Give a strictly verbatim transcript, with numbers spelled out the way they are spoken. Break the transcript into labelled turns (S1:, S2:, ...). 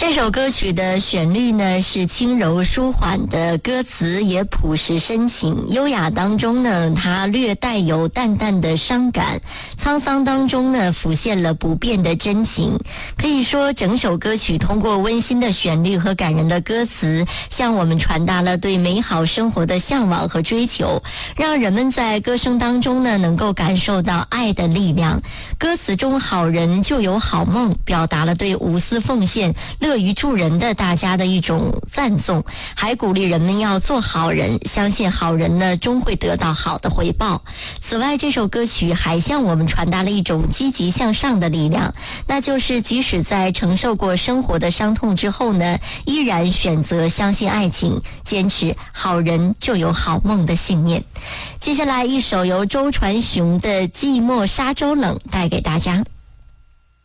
S1: 这首歌曲的旋律呢是轻柔舒缓的，歌词也朴实深情，优雅当中呢它略带有淡淡的伤感，沧桑当中呢浮现了不变的真情。可以说整首歌曲通过温馨的旋律和感人的歌词，向我们传达了对美好生活的向往和追求，让人们在歌声当中呢能够感受到爱的力量。歌词中好人就有好梦，表达了对无私奉献乐于助人的大家的一种赞颂，还鼓励人们要做好人，相信好人呢终会得到好的回报。此外，这首歌曲还向我们传达了一种积极向上的力量，那就是即使在承受过生活的伤痛之后呢，依然选择相信爱情，坚持好人就有好梦的信念。接下来一首由周传雄的《寂寞沙洲冷》带给大家。